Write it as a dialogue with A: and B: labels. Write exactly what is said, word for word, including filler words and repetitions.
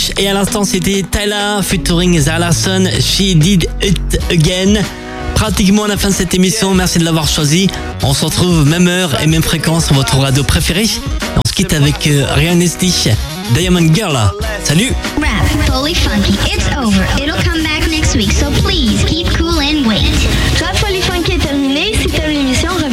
A: Beach. Et à l'instant, c'était Tyla featuring Zara Larsson, She Did It Again. Pratiquement à la fin de cette émission, merci de l'avoir choisi. On se retrouve même heure et même fréquence sur votre radio préférée. On se quitte avec euh, Ryan Nesty, Diamond Girl. Salut.
B: Rap, fully funky, it's over.